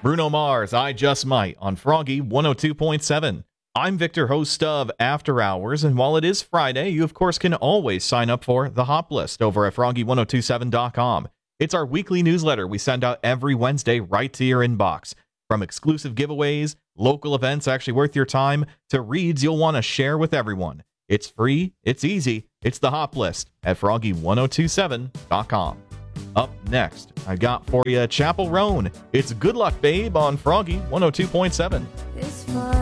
Bruno Mars, I Just Might on Froggy 102.7. I'm Victor, host of After Hours, and while it is Friday, you of course can always sign up for the Hop List over at froggy1027.com. It's our weekly newsletter we send out every Wednesday right to your inbox. From exclusive giveaways, local events actually worth your time, to reads you'll want to share with everyone. It's free, it's easy, it's the Hop List at froggy1027.com. Up next, I got for you Chapel Roan. It's Good Luck Babe on Froggy 102.7. It's fun.